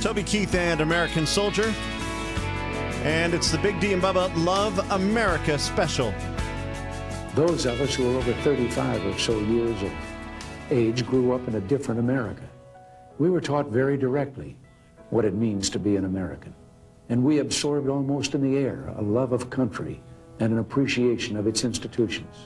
Toby Keith and American Soldier. And it's the Big D and Bubba Love America special. Those of us who are over 35 or so years of age grew up in a different America. We were taught very directly what it means to be an American. And we absorbed almost in the air a love of country and an appreciation of its institutions.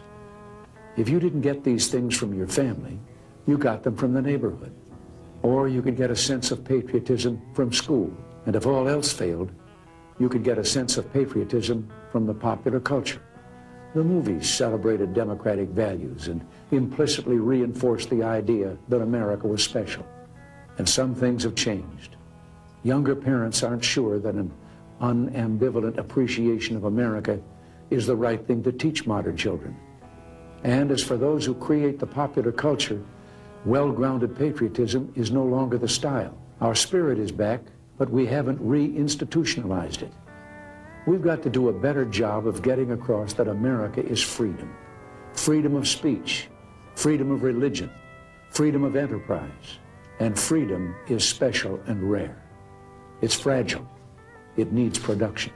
If you didn't get these things from your family, you got them from the neighborhood. Or you could get a sense of patriotism from school. And if all else failed, you could get a sense of patriotism from the popular culture. The movies celebrated democratic values and implicitly reinforced the idea that America was special. And some things have changed. Younger parents aren't sure that an unambivalent appreciation of America is the right thing to teach modern children. And as for those who create the popular culture, well-grounded patriotism is no longer the style. Our spirit is back, but we haven't re-institutionalized it. We've got to do a better job of getting across that America is freedom. Freedom of speech, freedom of religion, freedom of enterprise, and freedom is special and rare. It's fragile. It needs production.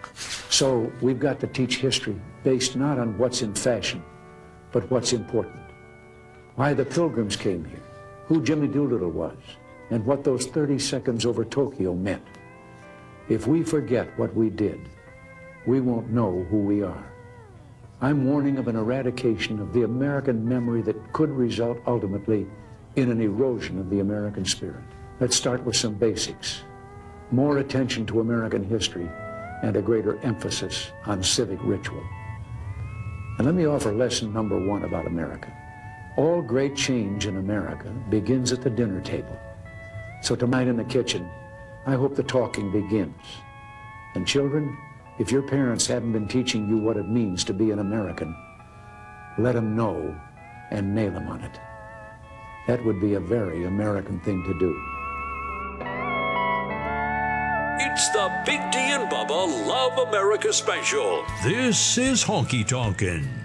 So we've got to teach history based not on what's in fashion, but what's important. Why the Pilgrims came here, who Jimmy Doolittle was, and what those 30 seconds over Tokyo meant. If we forget what we did, we won't know who we are. I'm warning of an eradication of the American memory that could result ultimately in an erosion of the American spirit. Let's start with some basics. More attention to American history and a greater emphasis on civic ritual. And let me offer lesson number 1 about America. All great change in America begins at the dinner table. So tonight in the kitchen, I hope the talking begins. And children, if your parents haven't been teaching you what it means to be an American, let them know and nail them on it. That would be a very American thing to do. It's the Big D and Bubba Love America special. This is Honky Tonkin'.